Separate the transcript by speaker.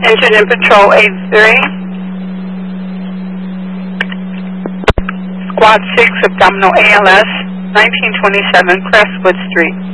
Speaker 1: Incident Patrol 83. Squad 6, Abdominal ALS, 1927 Crestwood Street.